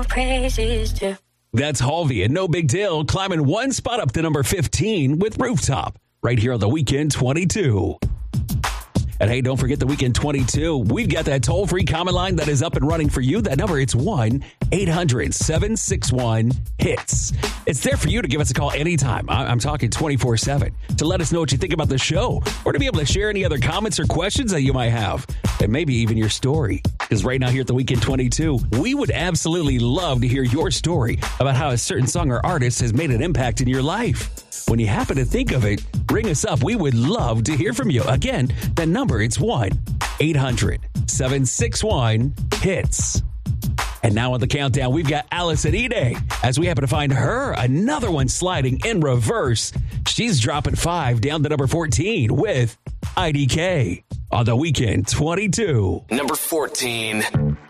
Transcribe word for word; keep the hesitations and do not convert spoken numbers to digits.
more praises to. That's Halvey and No Big Deal climbing one spot up to number fifteen with Rooftop right here on the Weekend twenty-two. And hey, don't forget the Weekend twenty-two. We've got that toll-free common line that is up and running for you. That number, it's one eight hundred seven six one hits. It's there for you to give us a call anytime. I'm talking twenty-four seven to let us know what you think about the show or to be able to share any other comments or questions that you might have and maybe even your story. Because right now here at the Weekend twenty-two, we would absolutely love to hear your story about how a certain song or artist has made an impact in your life. When you happen to think of it, ring us up. We would love to hear from you. Again, that number, it's one eight hundred seven six one hits. And now on the countdown, we've got Allison Ide. As we happen to find her, another one sliding in reverse. She's dropping five down to number fourteen with I D K on the Weekend twenty-two. Number fourteen.